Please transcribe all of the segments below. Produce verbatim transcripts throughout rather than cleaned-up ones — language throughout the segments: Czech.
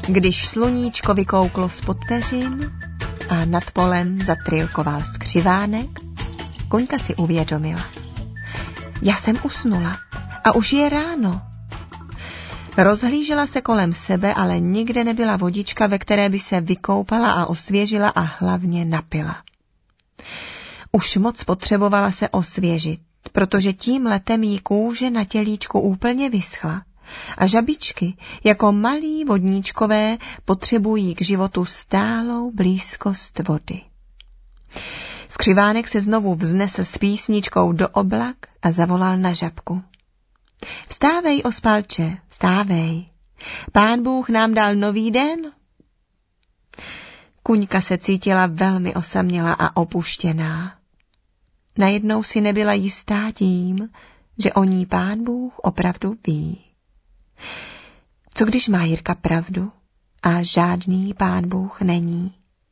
Když sluníčko vykouklo spod peřin a nad polem zatrilkoval skřivánek, Kuňka si uvědomila. Já jsem usnula a už je ráno. Rozhlížela se kolem sebe, ale nikde nebyla vodička, ve které by se vykoupala a osvěžila a hlavně napila. Už moc potřebovala se osvěžit, protože tím letem jí kůže na tělíčku úplně vyschla a žabičky jako malí vodníčkové potřebují k životu stálou blízkost vody. Skřivánek se znovu vznesl s písničkou do oblak a zavolal na žabku. Vstávej, ospalče, vstávej. Pán Bůh nám dal nový den. Kuňka se cítila velmi osamělá a opuštěná. Najednou si nebyla jistá tím, že o ní Pán Bůh opravdu ví. Co když má Jirka pravdu a žádný Pán Bůh není?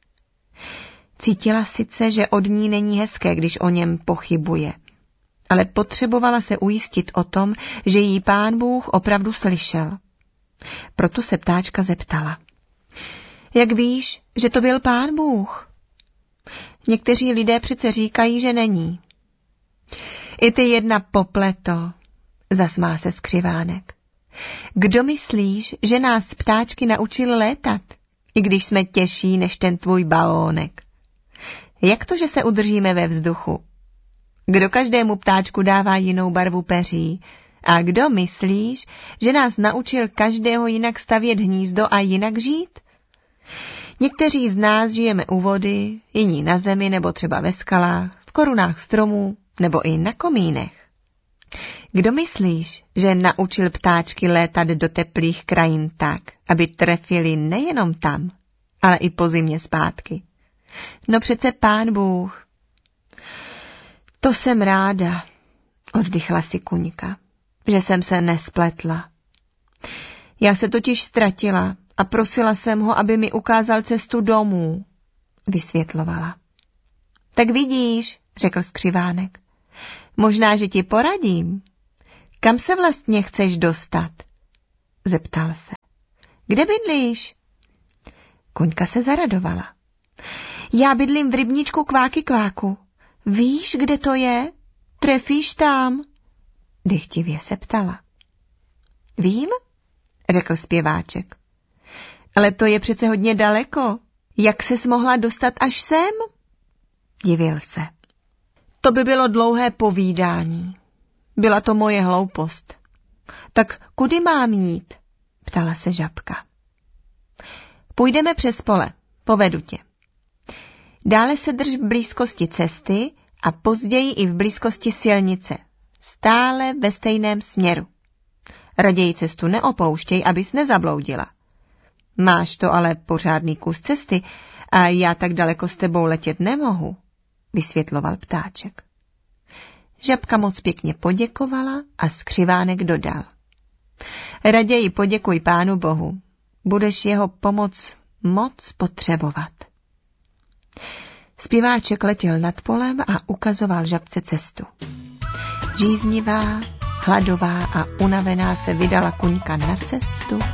Cítila sice, že od ní není hezké, když o něm pochybuje, ale potřebovala se ujistit o tom, že jí Pán Bůh opravdu slyšel. Proto se ptáčka zeptala. Jak víš, že to byl Pán Bůh? Někteří lidé přece říkají, že není. I ty jedna popleto, zasmál se skřivánek. Kdo myslíš, že nás ptáčky naučil létat, i když jsme těžší než ten tvůj balónek? Jak to, že se udržíme ve vzduchu? Kdo každému ptáčku dává jinou barvu peří? A kdo myslíš, že nás naučil každého jinak stavět hnízdo a jinak žít? Někteří z nás žijeme u vody, jiní na zemi nebo třeba ve skalách, v korunách stromů nebo i na komínech. Kdo myslíš, že naučil ptáčky létat do teplých krajin tak, aby trefili nejenom tam, ale i po zimě zpátky? No přece Pán Bůh. To jsem ráda, oddychla si Kuňka, že jsem se nespletla. Já se totiž ztratila a prosila jsem ho, aby mi ukázal cestu domů, vysvětlovala. Tak vidíš, řekl skřivánek, možná, že ti poradím. Kam se vlastně chceš dostat? Zeptal se. Kde bydlíš? Kuňka se zaradovala. Já bydlím v rybníčku Kváky Kváku. Víš, kde to je? Trefíš tam? Dychtivě se ptala. Vím, řekl zpěváček. Ale to je přece hodně daleko. Jak ses mohla dostat až sem? Divil se. To by bylo dlouhé povídání. Byla to moje hloupost. Tak kudy mám jít? Ptala se žabka. Půjdeme přes pole, povedu tě. Dále se drž v blízkosti cesty a později i v blízkosti silnice. Stále ve stejném směru. Raději cestu neopouštěj, abys nezabloudila. Máš to ale pořádný kus cesty a já tak daleko s tebou letět nemohu, vysvětloval ptáček. Žabka moc pěkně poděkovala a skřivánek dodal. Raději poděkuj Pánu Bohu, budeš jeho pomoc moc potřebovat. Zpěváček letěl nad polem a ukazoval žabce cestu. Žíznivá, hladová a unavená se vydala Kuňka na cestu